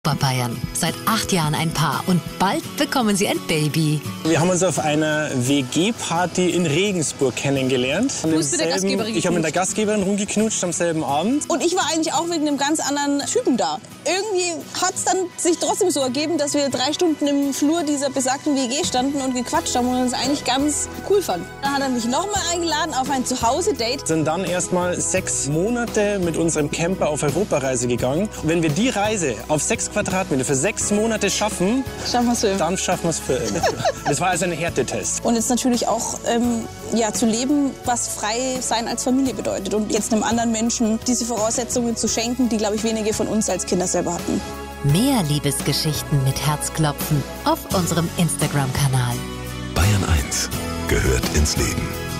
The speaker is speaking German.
Super Bayern. Seit 8 Jahren ein Paar und bald bekommen sie ein Baby. Wir haben uns auf einer WG-Party in Regensburg kennengelernt. Du bist mit der Gastgeberin Ich habe mit der Gastgeberin rumgeknutscht am selben Abend. Und ich war eigentlich auch wegen einem ganz anderen Typen da. Irgendwie hat es dann sich trotzdem so ergeben, dass wir 3 Stunden im Flur dieser besagten WG standen und gequatscht haben und uns eigentlich ganz cool fanden. Dann hat er mich nochmal eingeladen auf ein Zuhause-Date. Sind dann erstmal 6 Monate mit unserem Camper auf Europareise gegangen. Und wenn wir die Reise auf 6 Quadratmeter für 6 Monate schaffen, Schaffen wir es für immer. dann schaffen wir es für immer. Das war also ein Härtetest. Und jetzt natürlich auch zu leben, was frei sein als Familie bedeutet. Und jetzt einem anderen Menschen diese Voraussetzungen zu schenken, die, glaube ich, wenige von uns als Kinder selber hatten. Mehr Liebesgeschichten mit Herzklopfen auf unserem Instagram-Kanal. Bayern 1 gehört ins Leben.